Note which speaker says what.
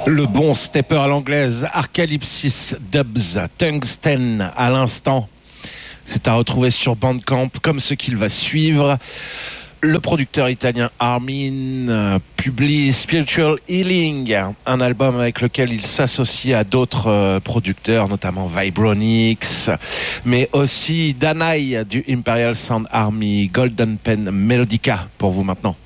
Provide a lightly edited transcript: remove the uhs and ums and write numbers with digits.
Speaker 1: Le bon stepper à l'anglaise, Arcalypsis Dubs, Tungsten à l'instant. C'est à retrouver sur Bandcamp, comme ce qu'il va suivre. Le producteur italien Armin publie Spiritual Healing, un album avec lequel il s'associe à d'autres producteurs, notamment Vibronix, mais aussi Danai du Imperial Sound Army, Golden Pen Melodica pour vous maintenant.